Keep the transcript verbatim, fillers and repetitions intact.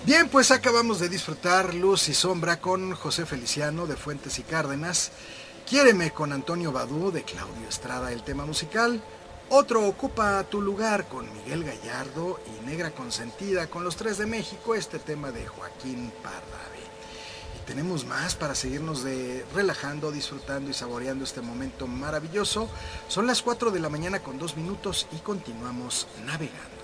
Bien, pues acabamos de disfrutar Luz y Sombra con José Feliciano de Fuentes y Cárdenas, Quiéreme con Antonio Badú de Claudio Estrada, el tema musical. Otro Ocupa tu lugar con Miguel Gallardo y Negra Consentida con Los Tres de México, este tema de Joaquín Pardavé. Y tenemos más para seguirnos de relajando, disfrutando y saboreando este momento maravilloso. Son las cuatro de la mañana con dos minutos y continuamos navegando.